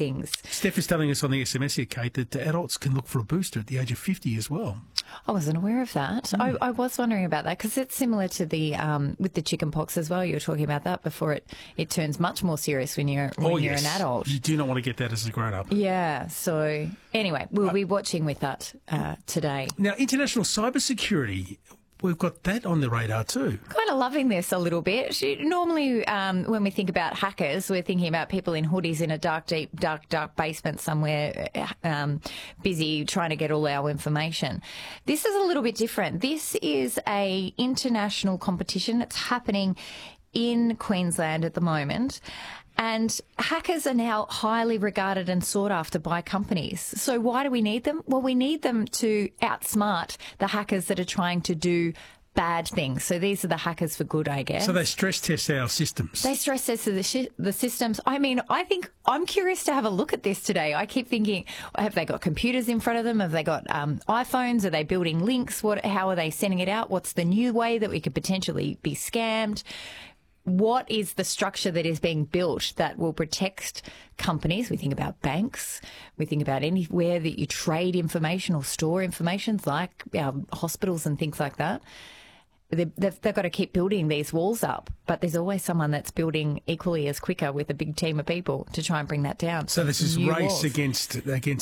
things. Steph is telling us on the SMS here, Kate, that adults can look for a booster at the age of 50 as well. I wasn't aware of that. I was wondering about that because it's similar to the with the chicken pox as well. You were talking about that before it turns much more serious when you're an adult. You do not want to get that as a grown-up. Yeah. So anyway, we'll be watching with that today. Now, international cybersecurity, we've got that on the radar too. Kind of loving this a little bit. Normally, when we think about hackers, we're thinking about people in hoodies in a dark basement somewhere, busy trying to get all our information. This is a little bit different. This is a international competition that's happening in Queensland at the moment. And hackers are now highly regarded and sought after by companies. So why do we need them? Well, we need them to outsmart the hackers that are trying to do bad things. So these are the hackers for good, I guess. So they stress test our systems. They stress test the systems. I mean, I think I'm curious to have a look at this today. I keep thinking, have they got computers in front of them? Have they got iPhones? Are they building links? How are they sending it out? What's the new way that we could potentially be scammed? What is the structure that is being built that will protect companies? We think about banks. We think about anywhere that you trade information or store information, like hospitals and things like that. They've got to keep building these walls up, but there's always someone that's building equally as quicker with a big team of people to try and bring that down. So this is race against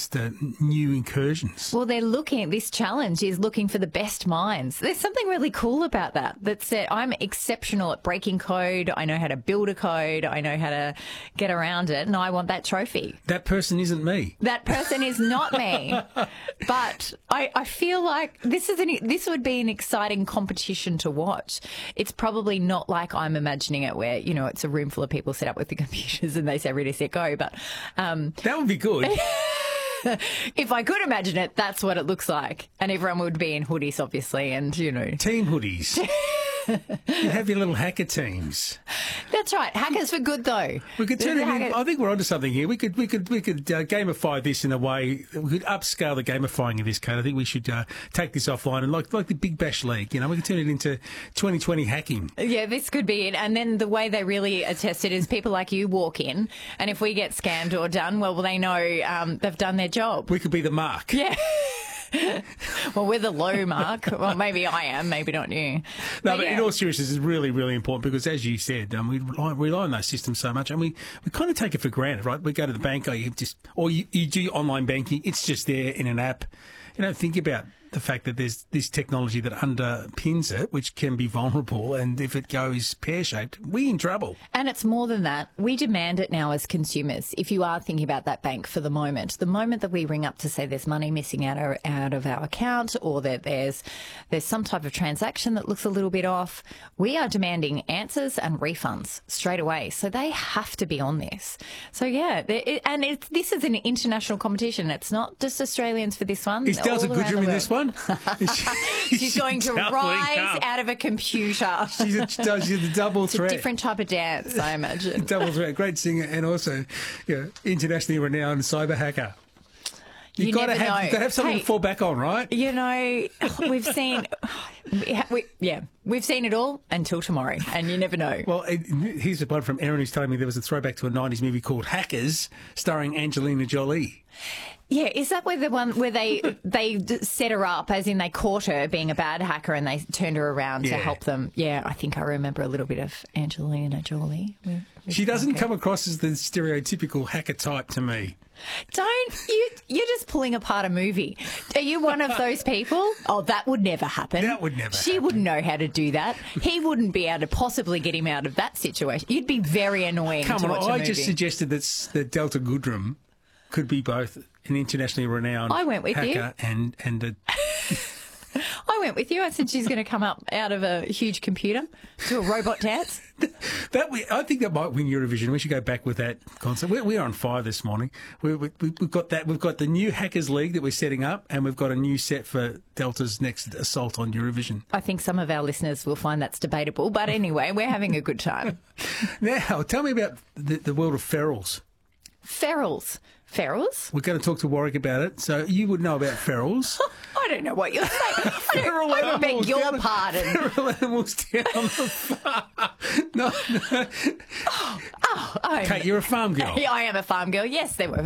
new incursions. Well, this challenge is looking for the best minds. There's something really cool about that. That said, I'm exceptional at breaking code. I know how to build a code. I know how to get around it, and I want that trophy. That person isn't me. That person is not me. But I feel like this would be an exciting competition to watch. It's probably not like I'm imagining it where, it's a room full of people set up with the computers and they say ready, set, go. But that would be good. If I could imagine it, that's what it looks like. And everyone would be in hoodies, obviously, and, Team hoodies. You have your little hacker teams. That's right. Hackers for good, though. We could turn it in. I think we're onto something here. We could gamify this in a way. We could upscale the gamifying of this, Kate. I think we should take this offline and like the Big Bash League. We could turn it into 2020 hacking. Yeah, this could be it. And then the way they really attest it is people like you walk in, and if we get scammed or done, well, they know they've done their job. We could be the mark. Yeah. Well, we're the low mark. Well, maybe I am, maybe not you. No, but in all seriousness, it's really, really important because, as you said, we rely on those systems so much, and we kind of take it for granted, right? We go to the bank, you do your online banking, it's just there in an app. You don't think about the fact that there's this technology that underpins it, which can be vulnerable, and if it goes pear-shaped, we're in trouble. And it's more than that. We demand it now as consumers. If you are thinking about that bank for the moment that we ring up to say there's money missing out of our account, or that there's some type of transaction that looks a little bit off, we are demanding answers and refunds straight away. So they have to be on this. So yeah, this is an international competition. It's not just Australians for this one. Is Delta Goodrum in this one? She's going to rise out of a computer. She's a double threat. It's a different type of dance, I imagine. Double threat, great singer, and also internationally renowned cyber hacker. You've got to have something to fall back on, right? We've seen it all until tomorrow, and you never know. Well, here's one from Erin who's telling me there was a throwback to a 90s movie called Hackers, starring Angelina Jolie. Yeah, is that where the one where they set her up, as in they caught her being a bad hacker and they turned her around to help them? Yeah, I think I remember a little bit of Angelina Jolie. She doesn't come across as the stereotypical hacker type to me. You're just pulling apart a movie. Are you one of those people? Oh, that would never happen. That would never She wouldn't know how to do that. He wouldn't be able to possibly get him out of that situation. You'd be very annoying to watch a movie. I just suggested that Delta Goodrum could be both an internationally renowned hacker and a... I went with you. I said she's going to come up out of a huge computer, do a robot dance. I think that might win Eurovision. We should go back with that concept. We're on fire this morning. We've got that. We've got the new Hackers League that we're setting up, and we've got a new set for Delta's next assault on Eurovision. I think some of our listeners will find that's debatable, but anyway, we're having a good time. Now, tell me about the world of ferals. Ferals? We're going to talk to Warwick about it. So you would know about ferals. I don't know what you're saying. I beg your pardon. Feral animals down the farm. No. Oh, Kate, you're a farm girl. Yeah, I am a farm girl. Yes, there were